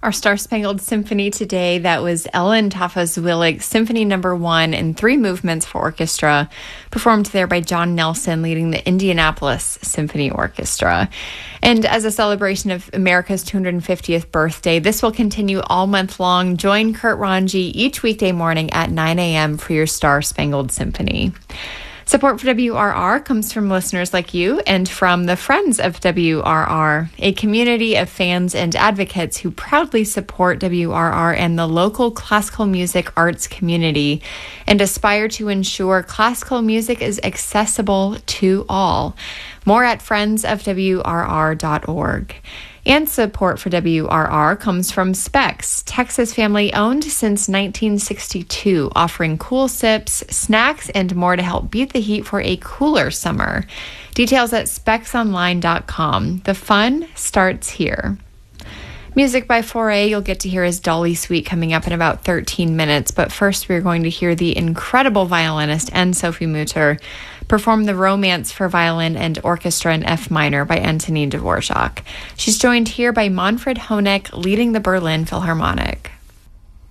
Our Star-Spangled Symphony today, that was Ellen Taffa-Zwillig Symphony No. 1 in 3 movements for orchestra, performed there by John Nelson, leading the Indianapolis Symphony Orchestra. And as a celebration of America's 250th birthday, this will continue all month long. Join Kurt Ranji each weekday morning at 9 a.m. for your Star-Spangled Symphony. Support for WRR comes from listeners like you and from the Friends of WRR, a community of fans and advocates who proudly support WRR and the local classical music arts community and aspire to ensure classical music is accessible to all. More at friendsofwrr.org. And support for WRR comes from Specs, Texas family-owned since 1962, offering cool sips, snacks, and more to help beat the heat for a cooler summer. Details at specsonline.com. The fun starts here. Music by Foray, you'll get to hear his Dolly Suite coming up in about 13 minutes, but first we're going to hear the incredible violinist and Sophie Mutter perform the Romance for Violin and Orchestra in F minor by Antonin Dvorak. She's joined here by Manfred Honeck leading the Berlin Philharmonic.